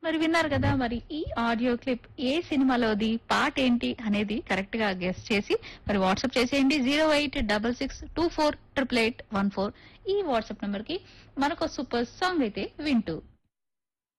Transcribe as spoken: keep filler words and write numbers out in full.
మరి విన్నారు కదా, మరి ఈ ఆడియో క్లిప్ ఏ సినిమాలోది, పాట ఏంటి అనేది కరెక్ట్ గా గెస్ట్ చేసి మరి వాట్సాప్ చేసేయండి zero eight double six two four triple eight one four ఈ వాట్సాప్ నంబర్ కి. మనకు సూపర్ సాంగ్ అయితే వింటూ